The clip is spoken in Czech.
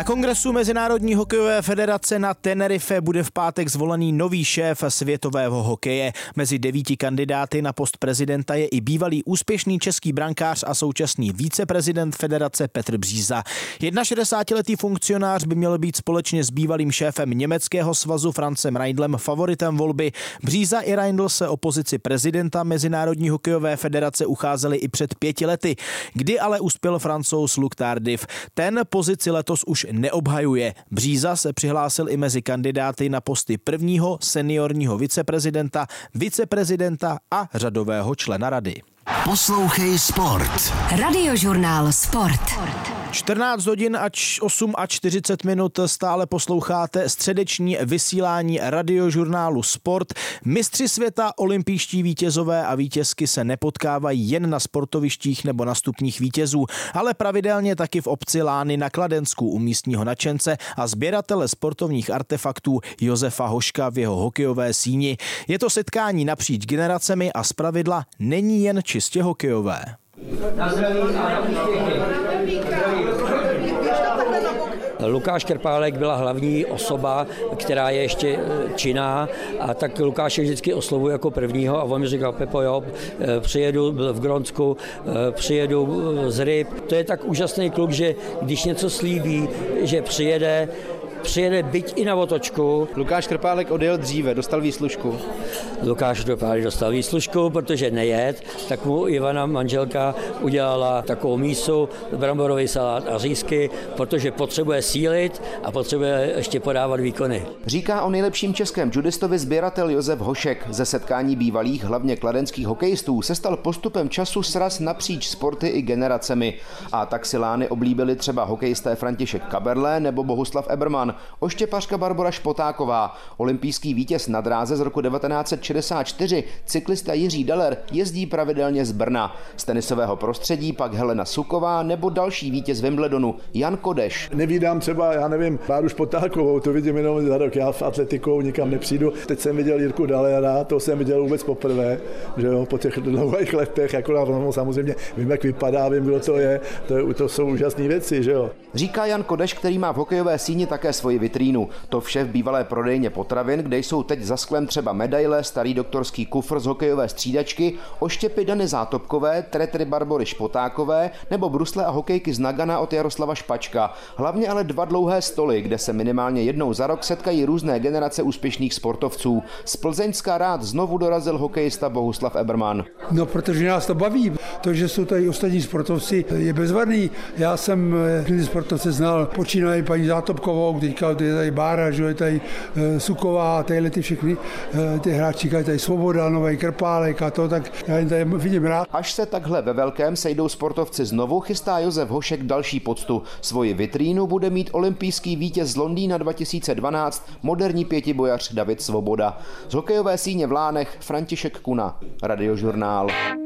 Na kongresu Mezinárodní hokejové federace na Tenerife bude v pátek zvolený nový šéf světového hokeje. Mezi 9 kandidáty na post prezidenta je i bývalý úspěšný český brankář a současný viceprezident federace Petr Bříza. 61letý funkcionář by měl být společně s bývalým šéfem německého svazu Francem Reindlem favoritem volby. Bříza i Reindl se o pozici prezidenta Mezinárodní hokejové federace ucházeli i před 5 lety, kdy ale uspěl Francouz Luc Tardif. Ten pozici letos už neobhajuje. Bříza se přihlásil i mezi kandidáty na posty prvního seniorního viceprezidenta a řadového člena rady. Poslouchej Sport. Radiožurnál Sport. 14 hodin a 40 minut stále posloucháte středeční vysílání radiožurnálu Sport. Mistři světa, olympijští vítězové a vítězky se nepotkávají jen na sportovištích nebo na stupních vítězů, ale pravidelně taky v obci Lány na Kladensku u místního nadšence a sběratele sportovních artefaktů Josefa Hoška v jeho hokejové síni. Je to setkání napříč generacemi a zpravidla není jen čistě hokejové. Lukáš Krpálek byla hlavní osoba, která je ještě činná, a tak Lukáše vždycky oslovuji jako prvního a on mi říkal: Pepo, jo, přijedu, byl v Grónsku, přijedu z Ryb. To je tak úžasný kluk, že když něco slíbí, že přijede byť i na otočku. Lukáš Krpálek odjel dříve, dostal výslužku. Lukáš Krpálek dostal výslužku, protože nejet, tak mu Ivana, manželka, udělala takovou mísu, bramborový salát a řízky, protože potřebuje sílit a potřebuje ještě podávat výkony. Říká o nejlepším českém judistovi sběratel Josef Hošek. Ze setkání bývalých, hlavně kladenských hokejistů se stal postupem času sraz napříč sporty i generacemi. A tak si Lány oblíbili třeba hokejisté František Kaberle nebo Bohuslav Eberman, oštěpařka Barbora Špotáková, olympijský vítěz na dráze z roku 1964, cyklista Jiří Daler jezdí pravidelně z Brna. Z tenisového prostředí pak Helena Suková nebo další vítěz Wimbledonu Jan Kodeš. Nevídám třeba, já nevím, Báru Špotákovou, to vidím jenom za rok, já v atletikou nikam nepřijdu. Teď jsem viděl Jirku Dalera, to jsem viděl vůbec poprvé, že jo, po těch dlouhých letech, akorát samozřejmě vím, jak vypadá, vím, kdo to je, to jsou úžasné věci, že jo. Říká Jan Kodeš, který má v hokejové síni také svoji vitrínu. To vše v bývalé prodejně potravin, kde jsou teď za sklem třeba medaile, starý doktorský kufr z hokejové střídačky, oštěpy Dany Zátopkové, tretry Barbory Špotákové nebo brusle a hokejky z Nagana od Jaroslava Špačka. Hlavně ale 2 dlouhé stoly, kde se minimálně jednou za rok setkají různé generace úspěšných sportovců. Z Plzeňska Rád znovu dorazil hokejista Bohuslav Eberman. No, protože nás to baví. To, že jsou tady ostatní sportovci, je bezvadný. Já jsem ty sportovce znal, počínají paní Zátopkovou, teďka je tady Bára, že je tady Suková, tadyhle ty všechny ty hráči, je tady Svoboda, Nový Krpálek a to, tak já jim tady vidím rád. Až se takhle ve velkém sejdou sportovci znovu, chystá Josef Hošek další poctu. Svoji vitrínu bude mít olympijský vítěz z Londýna 2012, moderní pětibojař David Svoboda. Z hokejové síně v Lánech František Kuna, Radiožurnál.